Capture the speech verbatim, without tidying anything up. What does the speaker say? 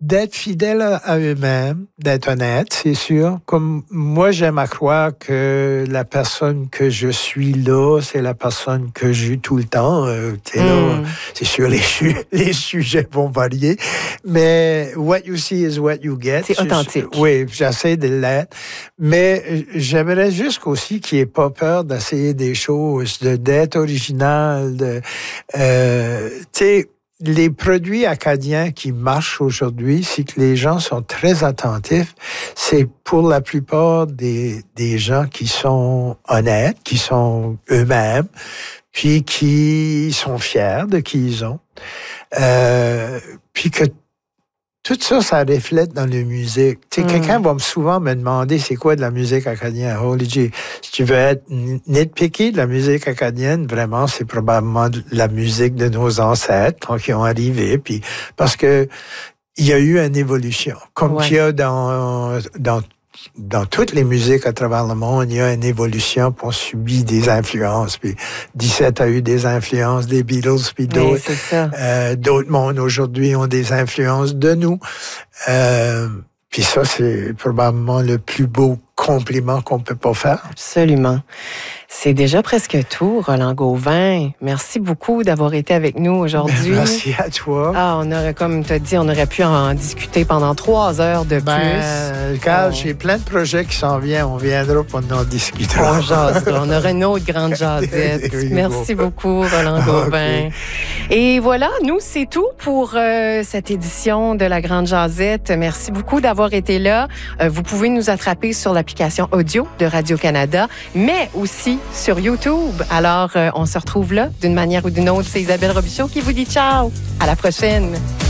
d'être fidèles à eux-mêmes, d'être honnêtes, c'est sûr. Comme moi, j'aime à croire que la personne que je suis là, c'est la personne que j'ai tout le temps. Euh, mm. là, c'est sûr, les, les sujets vont varier, mais what you see is what you get. C'est authentique. Je, oui, j'essaie de l'être, mais j'aimerais juste aussi qu'il n'y ait pas peur d'essayer des choses, de, d'être original, de, euh, tu sais, les produits acadiens qui marchent aujourd'hui, c'est que les gens sont très attentifs. C'est pour la plupart des, des gens qui sont honnêtes, qui sont eux-mêmes, puis qui sont fiers de qui ils ont. Euh, puis que tout ça, ça reflète dans la musique. Tu sais, mm. quelqu'un va souvent me demander c'est quoi de la musique acadienne. Holy G, si tu veux être nitpicky de la musique acadienne, vraiment, c'est probablement de la musique de nos ancêtres quand ils ont arrivé. Puis parce que il y a eu une évolution, comme ouais. qu'il y a dans dans dans toutes les musiques à travers le monde, il y a une évolution pour subir des influences. Puis dix-sept a eu des influences des Beatles, puis d'autres. Oui, euh, d'autres mondes aujourd'hui ont des influences de nous. Euh, puis ça, c'est probablement le plus beau compliment qu'on peut pas faire. Absolument. C'est déjà presque tout, Roland Gauvin. Merci beaucoup d'avoir été avec nous aujourd'hui. Merci à toi. Ah, on aurait, comme tu as dit, on aurait pu en discuter pendant trois heures de ben, plus. Carl, on... j'ai plein de projets qui s'en viennent. On viendra pour en discuter. On jasera. On aura une autre grande jasette. Merci beaucoup, Roland Gauvin. Okay. Et voilà, nous, c'est tout pour euh, cette édition de la Grande Jasette. Merci beaucoup d'avoir été là. Euh, vous pouvez nous attraper sur l'application audio de Radio-Canada, mais aussi sur YouTube. Alors, euh, on se retrouve là d'une manière ou d'une autre. C'est Isabelle Robichaud qui vous dit ciao. À la prochaine.